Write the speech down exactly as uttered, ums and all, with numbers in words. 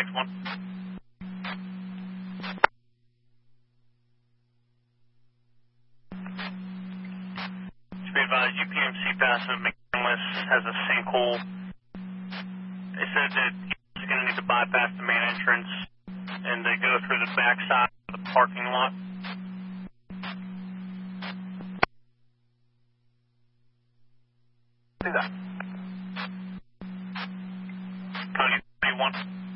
six one. To be advised, U P M C passive McKinless has a sinkhole. They said that he's going to need to bypass the main entrance and they go through the back side of the parking lot. Do that. Cody three one.